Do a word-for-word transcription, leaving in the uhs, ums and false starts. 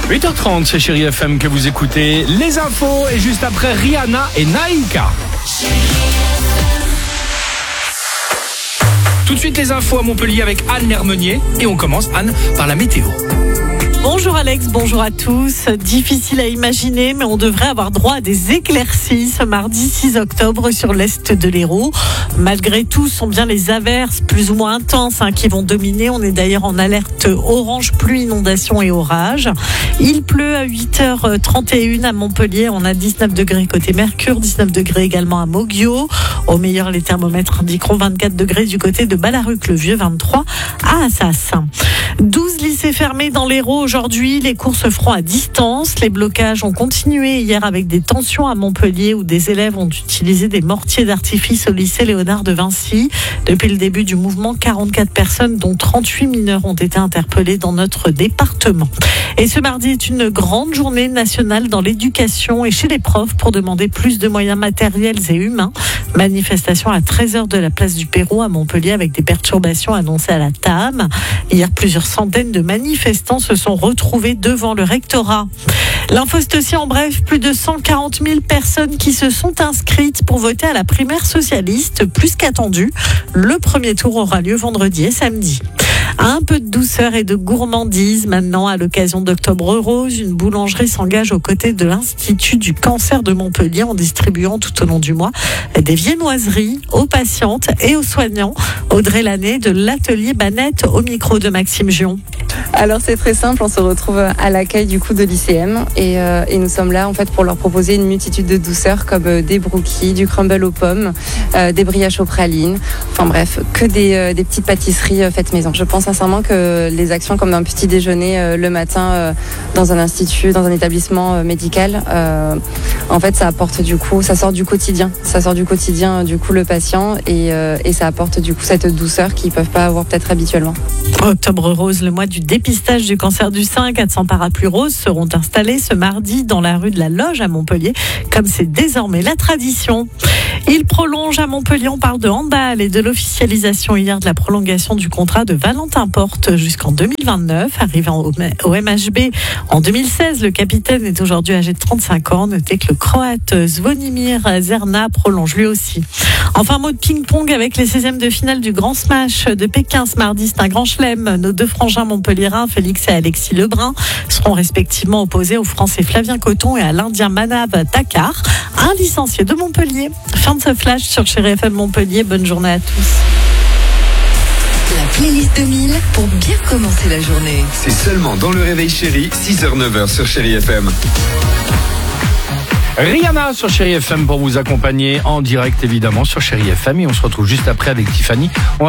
huit heures trente, c'est Chérie F M que vous écoutez. Les infos et juste après Rihanna et Naïka. Tout de suite les infos à Montpellier avec Anne Lermenier. Et on commence, Anne, par la météo. Bonjour Alex, bonjour à tous. Difficile à imaginer, mais on devrait avoir droit à des éclaircies ce mardi six octobre sur l'est de l'Hérault. Malgré tout, ce sont bien les averses plus ou moins intenses hein, qui vont dominer. On est d'ailleurs en alerte orange, pluie, inondation et orage. Il pleut à huit heures trente et une à Montpellier. On a dix-neuf degrés côté Mercure, dix-neuf degrés également à Moguio. Au meilleur, les thermomètres indiqueront vingt-quatre degrés du côté de Ballaruc-le-Vieux, vingt-trois à Assas. douze lycées fermés dans l'Hérault aujourd'hui. Les cours se feront à distance. Les blocages ont continué hier avec des tensions à Montpellier où des élèves ont utilisé des mortiers d'artifice au lycée Léonard de Vinci. Depuis le début du mouvement, quarante-quatre personnes, dont trente-huit mineurs, ont été interpellées dans notre département. Et ce mardi est une grande journée nationale dans l'éducation et chez les profs pour demander plus de moyens matériels et humains. Manifestation à treize heures de la place du Pérou à Montpellier avec des perturbations annoncées à la T A M. Hier, plusieurs centaines de manifestants se sont retrouvés devant le rectorat. L'info, c'est aussi en bref, plus de cent quarante mille personnes qui se sont inscrites pour voter à la primaire socialiste, plus qu'attendu. Le premier tour aura lieu vendredi et samedi. Un peu de douceur et de gourmandise maintenant à l'occasion d'Octobre Rose. Une boulangerie s'engage aux côtés de l'Institut du cancer de Montpellier en distribuant tout au long du mois des viennoiseries aux patientes et aux soignants. Audrey Lanné de l'atelier Banette au micro de Maxime Gion. Alors c'est très simple, on se retrouve à l'accueil du coup de l'I C M et, euh, et nous sommes là en fait pour leur proposer une multitude de douceurs comme euh, des brookies, du crumble aux pommes, euh, des brioches aux pralines, enfin bref, que des, euh, des petites pâtisseries euh, faites maison. Je pense sincèrement que les actions comme d'un petit déjeuner euh, le matin euh, dans un institut, dans un établissement euh, médical, euh, en fait ça apporte du coup, ça sort du quotidien, ça sort du quotidien du coup le patient et, euh, et ça apporte du coup cette douceur qu'ils peuvent pas avoir peut-être habituellement. Octobre Rose, le mois du dépistage du cancer du sein. quatre cents parapluies roses seront installés ce mardi dans la rue de la Loge à Montpellier, comme c'est désormais la tradition. Il prolonge à Montpellier, on parle de handball et de l'officialisation hier de la prolongation du contrat de Valentin Porte jusqu'en deux mille vingt-neuf. Arrivant au M H B en deux mille seize, le capitaine est aujourd'hui âgé de trente-cinq ans. Notez que le Croate Zvonimir Zerna prolonge lui aussi. Enfin, mot de ping-pong avec les seizièmes de finale du Grand Smash de Pékin ce mardi. C'est un grand chelem. Nos deux frangins montpelliérains, Félix et Alexis Lebrun, seront respectivement opposés aux Français Flavien Coton et à l'Indien Manav Thakar, un licencié de Montpellier. Fin de ce flash sur Chérie F M Montpellier. Bonne journée à tous. La playlist deux mille pour bien commencer la journée. C'est seulement dans le réveil chéri, six heures neuf heures sur Chérie F M. Rihanna sur Chérie F M pour vous accompagner en direct évidemment sur Chérie F M et on se retrouve juste après avec Tiffany. On